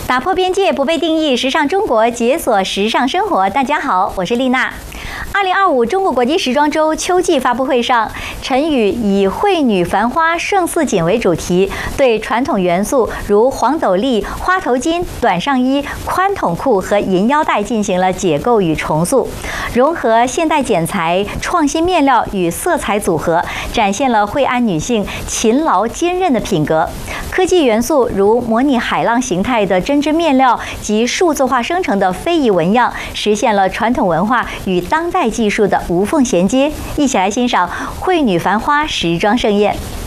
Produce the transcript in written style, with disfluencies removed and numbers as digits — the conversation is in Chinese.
打破边界，不被定义，时尚中国，解锁时尚生活。大家好，我是丽娜。2025中国国际时装周秋季发布会上，陈宇以绘女繁花胜似锦为主题，对传统元素如黄斗笠、花头巾、短上衣、宽筒裤和银腰带进行了解构与重塑，融合现代剪裁、创新面料与色彩组合，展现了惠安女性勤劳坚韧的品格。科技元素如模拟海浪形态的针织面料及数字化生成的非遗纹样，实现了传统文化与当代技术的无缝衔接。一起来欣赏绘女繁花时装盛宴。